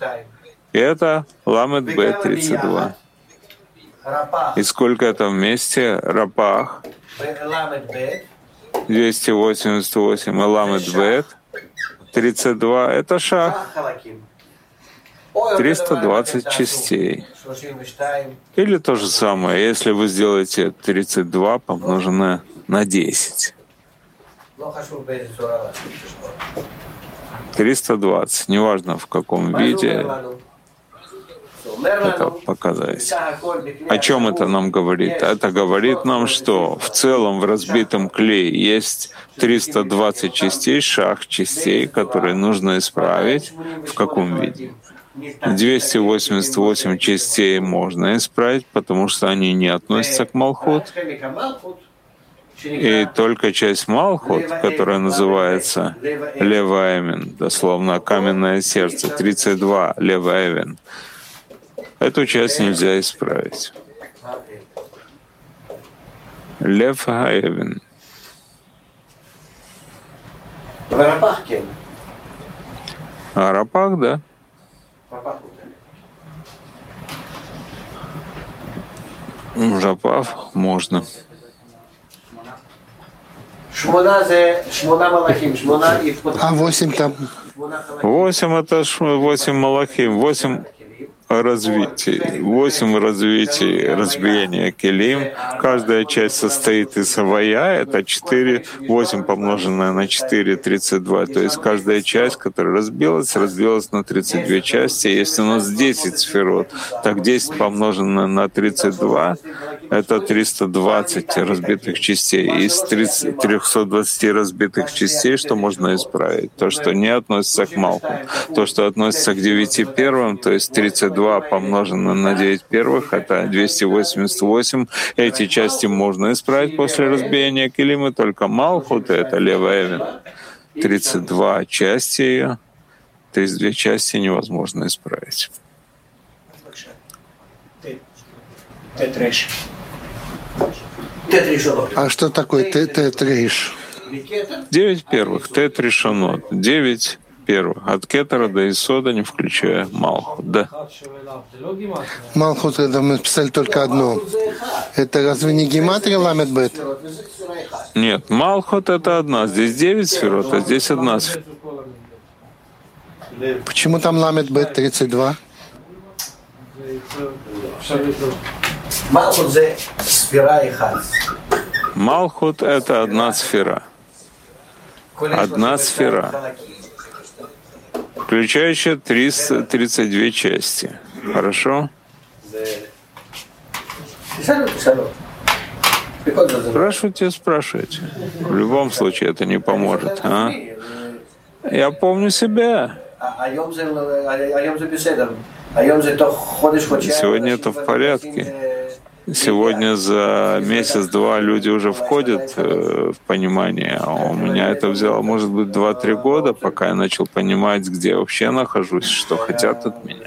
И это ламет бет 32. И сколько это вместе? Рапах 288 и ламет бет 32. Это шах. 320 частей. Или то же самое, если вы сделаете 32 помноженное на 10. 320, неважно в каком виде это показать. О чем это нам говорит? Это говорит нам, что в целом в разбитом клее есть 320 частей, шах частей, которые нужно исправить. В каком виде? 288 частей можно исправить, потому что они не относятся к Малхут. И только часть Малхут, которая называется Леваэвен, дословно каменное сердце, 32 Леваэвен, эту часть нельзя исправить. Леваэвен. А Рапах, да. Рапах можно. 8 там? 8 это 8 малахим, 8 развитий, 8 развитий разбиения келим. Каждая часть состоит из авая, это 4, 8 помноженное на 4, 32. То есть каждая часть, которая разбилась на 32 части. Если у нас 10 сферот, так 10 помноженное на 32 — это 320 разбитых частей. Из 320 разбитых частей что можно исправить? То, что не относится к Малху. То, что относится к 9 первым, то есть 32 помноженное на 9 первых, это 288. Эти части можно исправить после разбиения келим, и только Малхут — это Леваэвен. 32 части ее, 32 части невозможно исправить. А что такое Тет-Рейш? 9 первых, Тет Ришонот, 9 первых, от Кетера до Исода, не включая Малхут, да. Малхут, это мы писали только одно. Это разве не гематрия ламет бет? Нет, Малхут — это одна, здесь 9 сферот, а здесь одна сфера. Почему там ламет бет 32? Малхут — это одна сфера. Одна сфера, включающая 332 части. Хорошо? Спрашивайте. В любом случае это не поможет. А? Я помню себя. Сегодня это в порядке. Сегодня за месяц-два люди уже входят в понимание, а у меня это взяло, может быть, 2-3 года, пока я начал понимать, где я вообще нахожусь, что хотят от меня.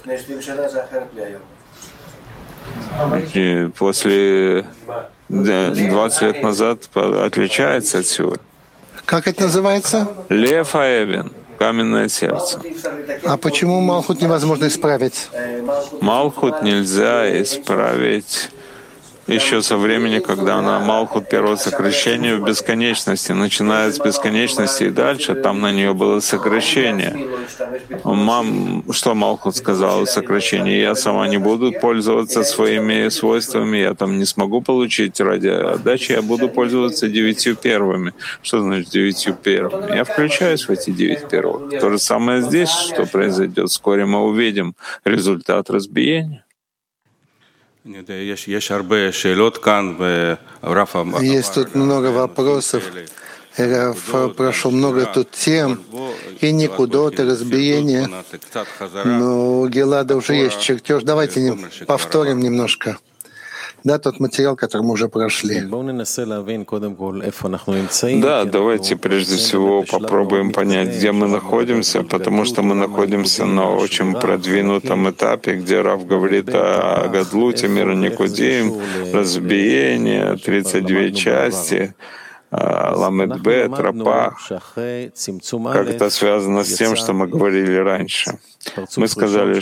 И после 20 лет назад отличается от сегодня. Как это называется? Леваэвен. Каменное сердце. А почему Малхут невозможно исправить? Малхут нельзя исправить еще со времени, когда она Малхут первого сокращения в бесконечности. Начиная с бесконечности и дальше, там на нее было сокращение. Что Малхут сказал о сокращении? Я сама не буду пользоваться своими свойствами, я там не смогу получить ради отдачи, я буду пользоваться 9 первыми. Что значит 9 первыми? Я включаюсь в эти 9 первых. То же самое здесь, что произойдет. Вскоре мы увидим результат разбиения. Есть тут много вопросов. Раф прошел много тут тем, и никудот, и разбиения. Но у Гелада уже есть чертеж. Давайте повторим немножко. Да, тот материал, который мы уже прошли. Да, давайте прежде всего попробуем понять, где мы находимся, потому что мы находимся на очень продвинутом этапе, где Рав говорит о Гадлуте, мира Никудим, разбиение, 32 части, Ламет Бет, Рапах. Как это связано с тем, что мы говорили раньше? Мы сказали,